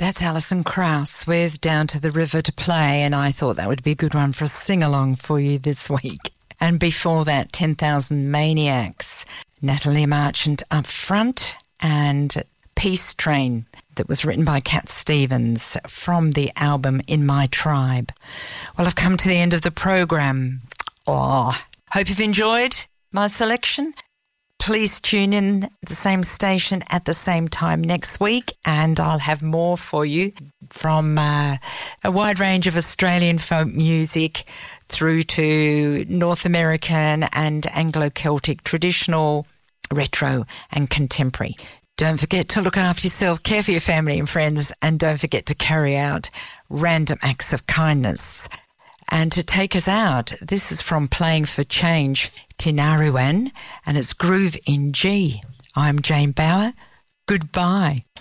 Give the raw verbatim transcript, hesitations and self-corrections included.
That's Alison Krauss with Down to the River to Play, and I thought that would be a good one for a sing-along for you this week. And before that, ten thousand Maniacs, Natalie Marchant up front, and Peace Train, that was written by Cat Stevens from the album In My Tribe. Well, I've come to the end of the program. Oh, hope you've enjoyed my selection. Please tune in the same station at the same time next week, and I'll have more for you from uh, a wide range of Australian folk music through to North American and Anglo-Celtic, traditional, retro and contemporary. Don't forget to look after yourself, care for your family and friends, and don't forget to carry out random acts of kindness. And to take us out, this is from Playing for Change, Tinaruan, and it's Groove in G. I'm Jane Bauer. Goodbye.